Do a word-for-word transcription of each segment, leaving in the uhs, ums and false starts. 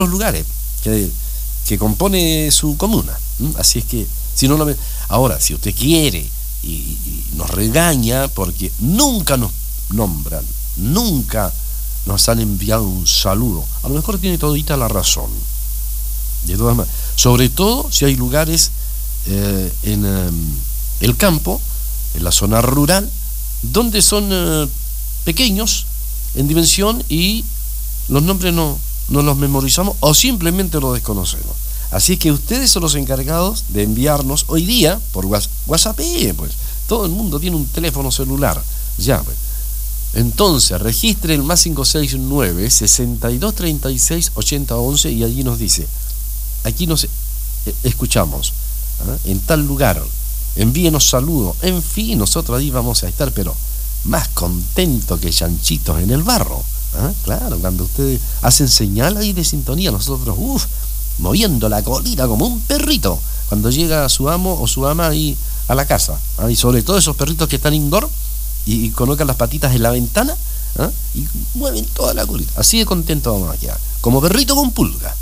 los lugares que, que compone su comuna. ¿Mm? Así es que, si no lo ve. Ahora, si usted quiere y, y nos regaña porque nunca nos nombran, nunca nos han enviado un saludo, a lo mejor tiene todita la razón. De todas maneras, sobre todo si hay lugares eh, en eh, el campo, en la zona rural, donde son eh, pequeños en dimensión y los nombres no, no los memorizamos o simplemente los desconocemos. Así que ustedes son los encargados de enviarnos hoy día por WhatsApp, pues todo el mundo tiene un teléfono celular, ya pues. Entonces registre el más cinco seis nueve, sesenta y dos, treinta y seis, ochenta, once y allí nos dice, aquí nos escuchamos, ¿eh? En tal lugar, envíenos saludos, en fin, nosotros ahí vamos a estar, pero más contentos que chanchitos en el barro, ¿eh? Claro, cuando ustedes hacen señal ahí de sintonía, nosotros, uff, moviendo la colita como un perrito, cuando llega su amo o su ama ahí a la casa, ¿eh? Y sobre todo esos perritos que están indoor, y, y colocan las patitas en la ventana, ¿eh? Y mueven toda la colita, así de contento vamos a quedar, como perrito con pulga.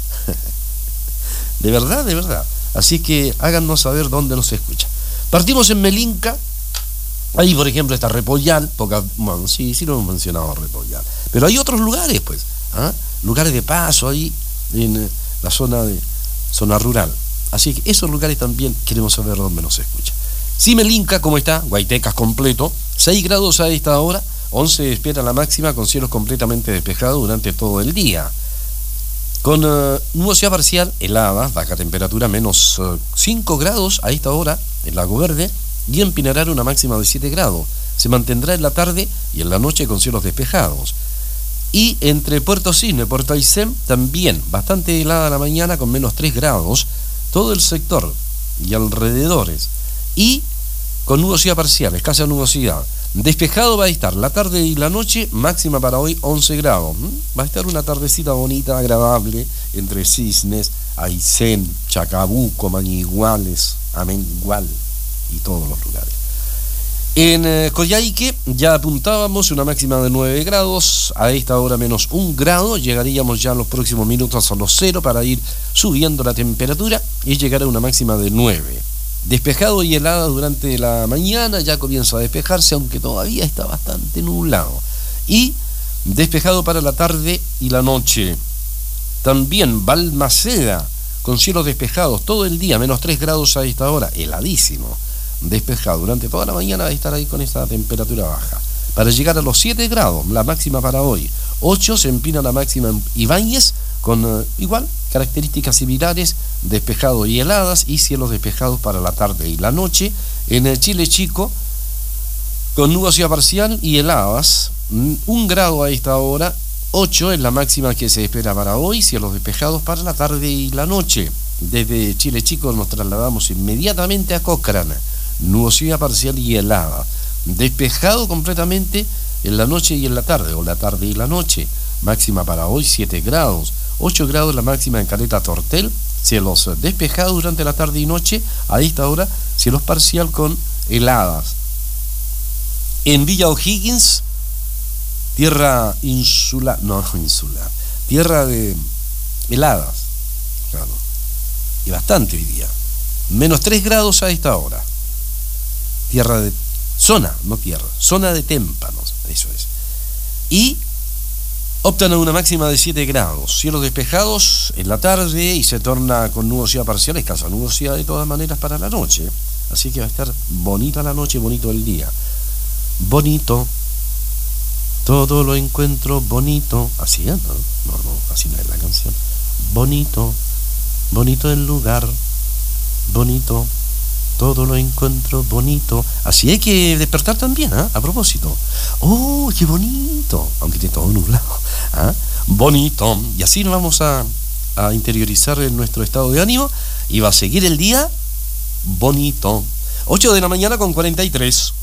De verdad, de verdad. Así que háganos saber dónde nos escucha. Partimos en Melinca. Ahí, por ejemplo, está Repollal. Poca, bueno, sí, sí lo hemos mencionado, Repollal. Pero hay otros lugares, pues. ¿Ah? Lugares de paso ahí en eh, la zona de zona rural. Así que esos lugares también queremos saber dónde nos escucha. Sí, Melinca, ¿cómo está? Guaytecas completo. seis grados a esta hora. once espera la máxima con cielos completamente despejados durante todo el día. Con uh, nubosidad parcial, helada, baja temperatura, menos uh, cinco grados a esta hora en Lago Verde, y en Pinar una máxima de siete grados. Se mantendrá en la tarde y en la noche con cielos despejados. Y entre Puerto Cisne y Puerto Aysén también bastante helada la mañana con menos tres grados, todo el sector y alrededores. Y con nubosidad parcial, escasa nubosidad. Despejado va a estar la tarde y la noche, máxima para hoy once grados. Va a estar una tardecita bonita, agradable, entre Cisnes, Aysén, Chacabuco, Mañiguales, Amengual y todos los lugares. En eh, Coyhaique ya apuntábamos una máxima de nueve grados, a esta hora menos un grado, llegaríamos ya en los próximos minutos a los cero para ir subiendo la temperatura y llegar a una máxima de nueve. Despejado y helada durante la mañana, ya comienza a despejarse, aunque todavía está bastante nublado. Y despejado para la tarde y la noche. También Balmaceda, con cielos despejados todo el día, menos tres grados a esta hora, heladísimo. Despejado durante toda la mañana, va a estar ahí con esta temperatura baja. Para llegar a los siete grados, la máxima para hoy. ocho se empina la máxima en Ibáñez, con uh, igual características similares, despejado y heladas, y cielos despejados para la tarde y la noche. En el Chile Chico, con nubosidad parcial y heladas, un grado a esta hora, ocho es la máxima que se espera para hoy, cielos despejados para la tarde y la noche. Desde Chile Chico nos trasladamos inmediatamente a Cochrane, nubosidad parcial y helada, despejado completamente en la noche y en la tarde, o la tarde y la noche, máxima para hoy siete grados, ocho grados la máxima en Caleta Tortel, cielos despejados durante la tarde y noche, a esta hora cielos parcial con heladas. En Villa O'Higgins, tierra insular, no insular, tierra de heladas, claro, y bastante hoy día, menos tres grados a esta hora, tierra de, zona, no tierra, zona de témpanos, eso es, y optan a una máxima de siete grados, cielos despejados en la tarde y se torna con nubosidad parcial, escasa nubosidad de todas maneras para la noche, así que va a estar bonita la noche, bonito el día, bonito, todo lo encuentro bonito, así es, ¿no? No, no, así no es la canción, bonito, bonito el lugar, bonito, todo lo encuentro bonito. Así hay que despertar también, ¿eh? A propósito. ¡Oh, qué bonito! Aunque esté todo nublado. ¿Eh? Bonito. Y así nos vamos a, a interiorizar en nuestro estado de ánimo y va a seguir el día bonito. ocho de la mañana con cuarenta y tres.